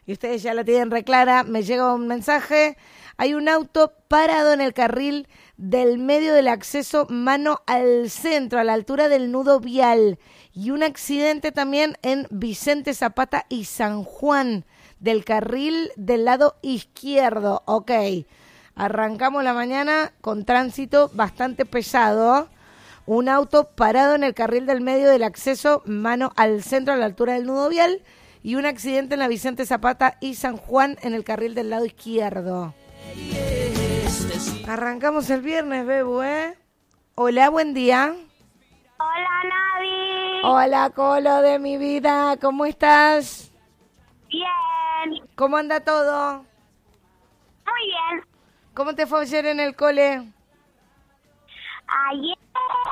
y ustedes ya la tienen reclara, me llega un mensaje, hay un auto parado en el carril del medio del acceso mano al centro, a la altura del nudo vial, y un accidente también en Vicente Zapata y San Juan, del carril del lado izquierdo. Ok, arrancamos la mañana con tránsito bastante pesado. Un auto parado en el carril del medio del acceso mano al centro a la altura del nudo vial y un accidente en la Vicente Zapata y San Juan en el carril del lado izquierdo. Arrancamos el viernes, Bebu, ¿eh? Hola, buen día. Hola, Navi. Hola, Colo de mi vida, ¿cómo estás? Bien. ¿Cómo anda todo? Muy bien. ¿Cómo te fue ayer en el cole? Ayer...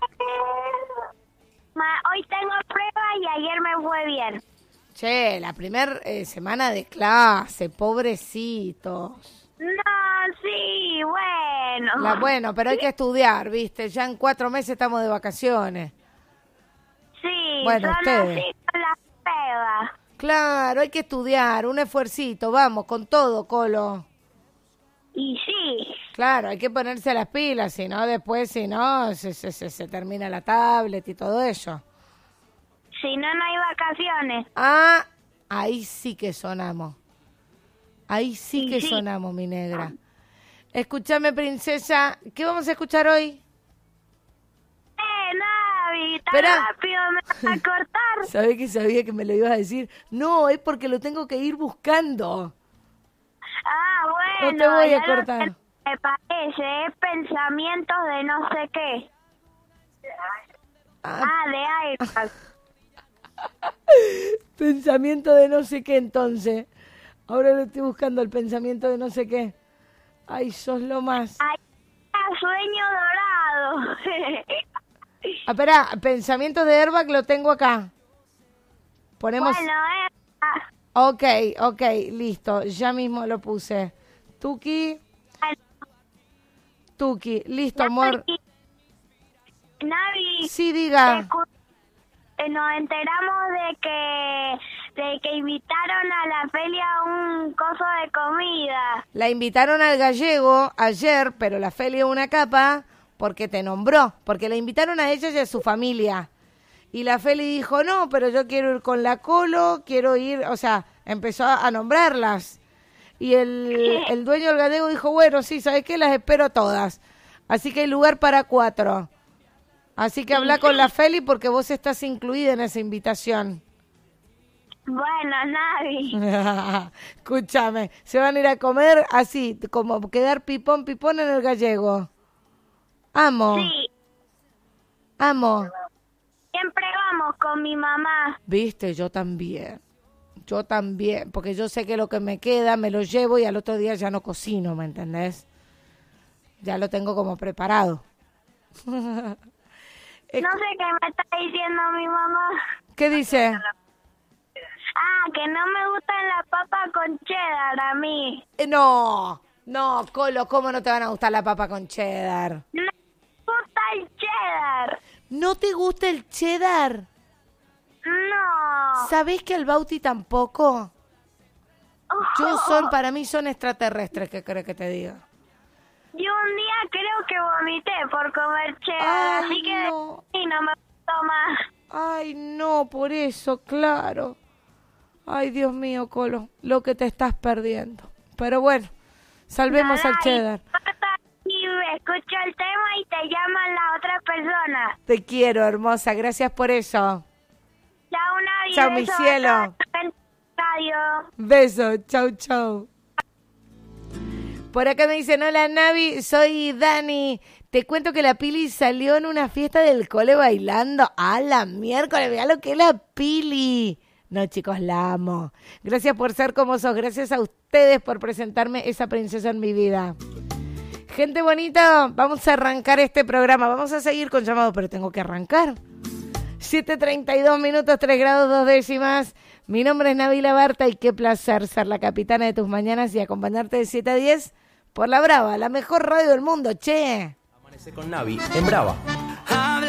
Hoy tengo prueba y ayer me fue bien. Che, la primera semana de clase, pobrecitos. No, sí, bueno. Bueno, pero hay que estudiar, ¿viste? Ya en 4 meses estamos de vacaciones. Sí, Bueno, son ustedes. así con las pruebas. Claro, hay que estudiar, un esfuercito, vamos, con todo, Colo. Y sí. Claro, hay que ponerse las pilas, si no, después, si no, se termina la tablet y todo eso. Si no, no hay vacaciones. Ah, ahí sí que sonamos. Ahí sí Y que sí. sonamos, mi negra. Escúchame, princesa, ¿qué vamos a escuchar hoy? Navi, tan Espera. rápido me vas a cortar. ¿Sabés que sabía que me lo ibas a decir? No, es porque lo tengo que ir buscando. Ah, bueno. No te voy a ya lo cortar. que me parece, es pensamientos de no sé qué. De iPad. Pensamiento de no sé qué, entonces. Ahora lo estoy buscando, el pensamiento de no sé qué. Ay, sos lo más. Ay, sueño dorado. Espera, pensamiento de Airbag lo tengo acá. Ponemos... Bueno, Ok, listo. Ya mismo lo puse. Tuki, listo, amor. Navi, Sí, diga. nos enteramos de que invitaron a la Felia a un coso de comida. La invitaron al gallego ayer, pero la Feli una capa porque te nombró, porque la invitaron a ella y a su familia. Y la Feli dijo, no, pero yo quiero ir con la Colo, quiero ir, o sea, empezó a nombrarlas. Y el dueño del gallego dijo, bueno, sí, ¿sabes qué? Las espero todas. Así que hay lugar para 4. Así que habla con la Feli porque vos estás incluida en esa invitación. Bueno, Navi. Escúchame, se van a ir a comer así, como quedar pipón en el gallego. Amo, Sí, amo. siempre vamos con mi mamá. Viste, yo también, porque yo sé que lo que me queda me lo llevo y al otro día ya no cocino, ¿me entendés? Ya lo tengo como preparado. No sé qué me está diciendo mi mamá. ¿Qué dice? Que no me gustan las papas con cheddar a mí. No, Colo, ¿cómo no te van a gustar la papa con cheddar? No me gusta el cheddar. ¿No te gusta el cheddar? No. ¿Sabés que al Bauti tampoco? Para mí son extraterrestres, ¿qué crees que te diga? Yo un día creo que vomité por comer cheddar, así que no. y no me gustó más. Ay, no, por eso, claro. Ay, Dios mío, Colo, lo que te estás perdiendo. Pero bueno, salvemos al cheddar. Y escucho el tema y te llaman la otra persona. Te quiero, hermosa, gracias por eso. Chao, Navi. Chao, mi beso a cielo. toda la gente de radio. Beso, chau. Por acá me dicen, hola Navi, soy Dani. Te cuento que la Pili salió en una fiesta del cole bailando. ¡A la miércoles! Mirá lo que es la Pili. No, chicos, la amo. Gracias por ser como sos. Gracias a ustedes por presentarme esa princesa en mi vida. Gente bonita, vamos a arrancar este programa. Vamos a seguir con llamados, pero tengo que arrancar. 7:32 minutos, 3 grados 2 décimas. Mi nombre es Nabila Barta y qué placer ser la capitana de tus mañanas y acompañarte de 7 a 10 por La Brava, la mejor radio del mundo, che. Amanece con Navi en Brava.